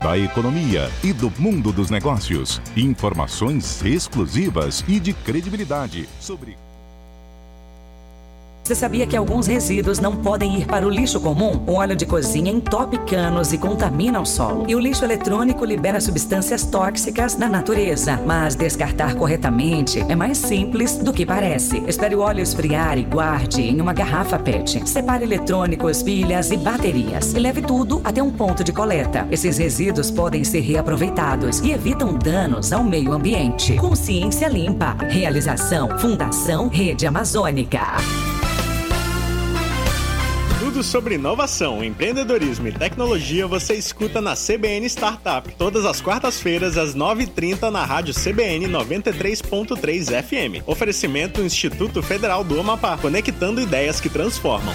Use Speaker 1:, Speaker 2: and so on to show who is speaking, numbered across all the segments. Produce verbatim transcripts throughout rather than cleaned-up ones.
Speaker 1: da economia e do mundo dos negócios. Informações exclusivas e de credibilidade sobre...
Speaker 2: Você sabia que alguns resíduos não podem ir para o lixo comum? O óleo de cozinha entope canos e contamina o solo. E o lixo eletrônico libera substâncias tóxicas na natureza. Mas descartar corretamente é mais simples do que parece. Espere o óleo esfriar e guarde em uma garrafa P E T. Separe eletrônicos, pilhas e baterias. E leve tudo até um ponto de coleta. Esses resíduos podem ser reaproveitados e evitam danos ao meio ambiente. Consciência Limpa. Realização Fundação Rede Amazônica.
Speaker 3: Tudo sobre inovação, empreendedorismo e tecnologia você escuta na C B N Startup. Todas as quartas-feiras, às nove e trinta, na rádio C B N noventa e três ponto três F M. Oferecimento Instituto Federal do Amapá, conectando ideias que transformam.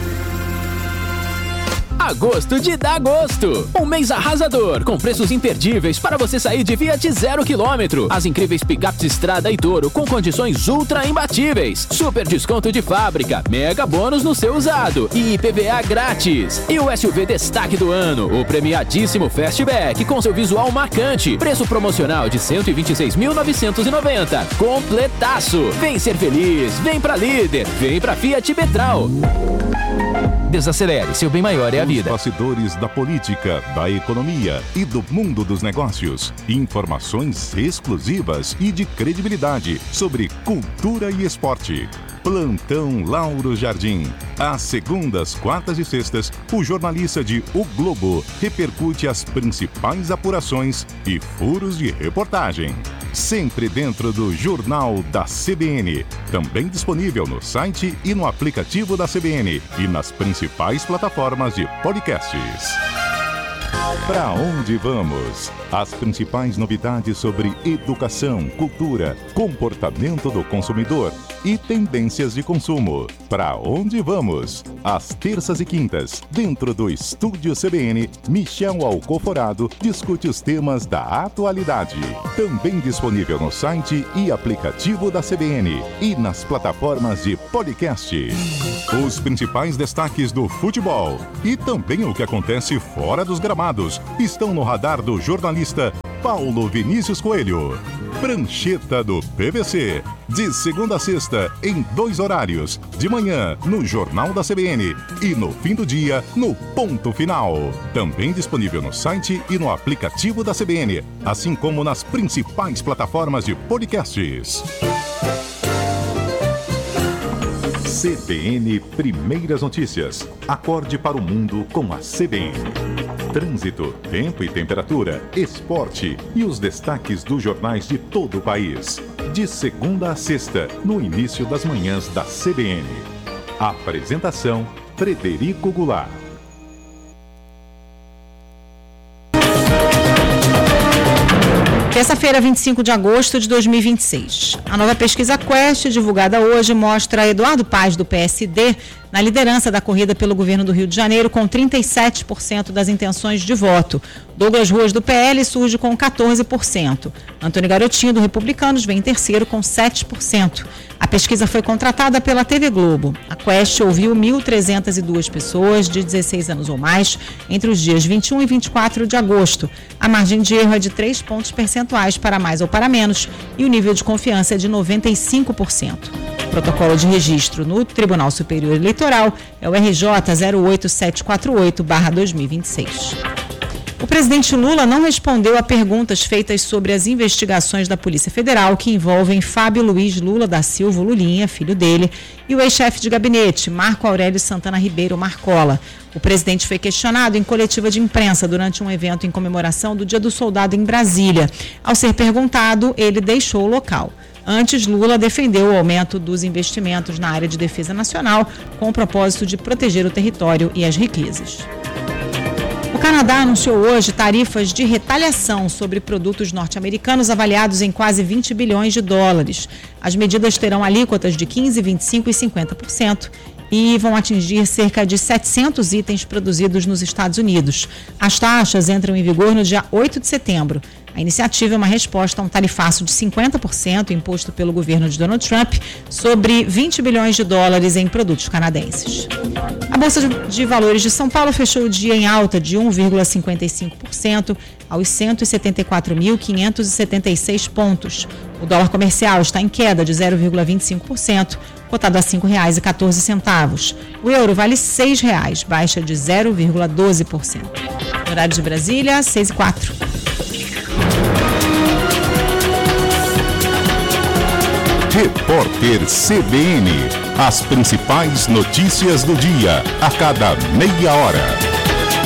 Speaker 4: Agosto de dá gosto. Um mês arrasador, com preços imperdíveis para você sair de Fiat zero quilômetro. As incríveis picapes Estrada e Toro com condições ultra imbatíveis. Super desconto de fábrica, mega bônus no seu usado e I P V A grátis. E o S U V destaque do ano, o premiadíssimo Fastback com seu visual marcante. Preço promocional de cento e vinte e seis mil novecentos e noventa. Completaço. Vem ser feliz, vem pra Líder, vem pra Fiat Betral. Desacelere, seu bem maior é a vida.
Speaker 1: Os bastidores da política, da economia e do mundo dos negócios. Informações exclusivas e de credibilidade sobre cultura e esporte. Plantão Lauro Jardim. Às segundas, quartas e sextas, o jornalista de O Globo repercute as principais apurações e furos de reportagem. Sempre dentro do Jornal da C B N. Também disponível no site e no aplicativo da C B N e nas principais plataformas de podcasts. Pra onde vamos? As principais novidades sobre educação, cultura, comportamento do consumidor e tendências de consumo. Pra onde vamos? Às terças e quintas, dentro do Estúdio C B N, Michel Alcoforado discute os temas da atualidade. Também disponível no site e aplicativo da C B N e nas plataformas de podcast. Os principais destaques do futebol e também o que acontece fora dos gramados estão no radar do jornalista Paulo Vinícius Coelho. Prancheta do P V C, de segunda a sexta, em dois horários, de manhã no Jornal da C B N e no fim do dia no Ponto Final. Também disponível no site e no aplicativo da C B N, assim como nas principais plataformas de podcasts. C B N Primeiras Notícias. Acorde para o mundo com a C B N. Trânsito, tempo e temperatura, esporte e os destaques dos jornais de todo o país. De segunda a sexta, no início das manhãs da C B N. Apresentação, Frederico Goulart.
Speaker 5: Terça-feira, vinte e cinco de agosto de dois mil e vinte e seis. A nova pesquisa Quest, divulgada hoje, mostra Eduardo Paes, do P S D, na liderança da corrida pelo governo do Rio de Janeiro, com trinta e sete por cento das intenções de voto. Douglas Ruas, do P L, surge com quatorze por cento. Antônio Garotinho, do Republicanos, vem em terceiro com sete por cento. A pesquisa foi contratada pela T V Globo. A Quest ouviu mil trezentas e duas pessoas de dezesseis anos ou mais entre os dias vinte e um e vinte e quatro de agosto. A margem de erro é de três pontos percentuais para mais ou para menos e o nível de confiança é de noventa e cinco por cento. O protocolo de registro no Tribunal Superior Eleitoral é o R J zero oito sete quatro oito barra dois mil e vinte e seis. O presidente Lula não respondeu a perguntas feitas sobre as investigações da Polícia Federal que envolvem Fábio Luiz Lula da Silva Lulinha, filho dele, e o ex-chefe de gabinete, Marco Aurélio Santana Ribeiro Marcola. O presidente foi questionado em coletiva de imprensa durante um evento em comemoração do Dia do Soldado em Brasília. Ao ser perguntado, ele deixou o local. Antes, Lula defendeu o aumento dos investimentos na área de defesa nacional com o propósito de proteger o território e as riquezas. O Canadá anunciou hoje tarifas de retaliação sobre produtos norte-americanos avaliados em quase vinte bilhões de dólares. As medidas terão alíquotas de quinze, vinte e cinco e cinquenta por cento e vão atingir cerca de setecentos itens produzidos nos Estados Unidos. As taxas entram em vigor no dia oito de setembro. A iniciativa é uma resposta a um tarifaço de cinquenta por cento imposto pelo governo de Donald Trump sobre vinte bilhões de dólares em produtos canadenses. A Bolsa de Valores de São Paulo fechou o dia em alta de um vírgula cinquenta e cinco por cento aos cento e setenta e quatro mil quinhentos e setenta e seis pontos. O dólar comercial está em queda de zero vírgula vinte e cinco por cento, cotado a cinco reais e quatorze centavos. O euro vale seis reais, baixa de zero vírgula doze por cento. Horário de Brasília, seis e quatro.
Speaker 1: Repórter C B N. As principais notícias do dia, a cada meia hora.